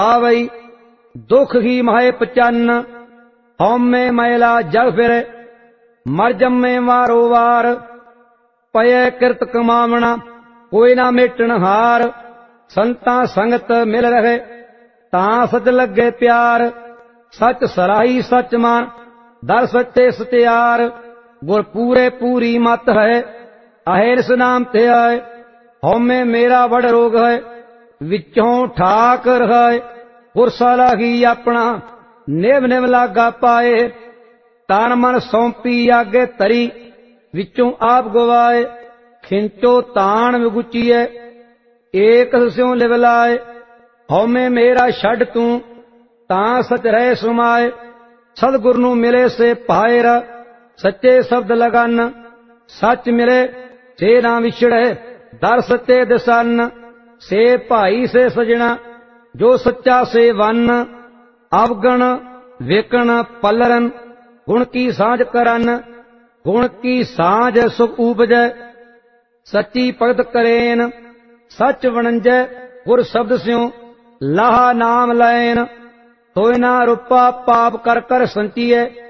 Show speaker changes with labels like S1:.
S1: आवई दुख ही माहे पचन्न, हौमे मैला जग फिर मर जम्मे वारो वार। पये किरत कमावना कोई ना मेटन हार, संतां संगत मिल रहे तां सच लगे प्यार। सच सराही सच मान दर सच्चे सत्यार, गुर पूरे पूरी मत है अहेरस नाम ते आए। हौमे मेरा बड़ रोग है विचों ठाक रहे, गुरसा लागी अपना निव निव लागा पाए। तन मन सौंपी आगे तरी विचों आप गवाए, खिंचो तान विगुचिए एक स्यों लिव लाए। हौमे मेरा छड़ तू तां सच रहे सुमाए, सतगुर नू मिले से पाएर सच्चे शब्द लगन। सच मिले से ना विछड़े दर सच्चे दसन, से भाई से सजना जो सच्चा से वन। अवगण वेकण पलरन गुण की साझ करन, गुण की साझ सुख उपजै सच्ची भगत करेन। सच वणंजै गुर शब्द स्यों लाहा नाम लैन, तोय ना रूपा पाप कर कर संचिए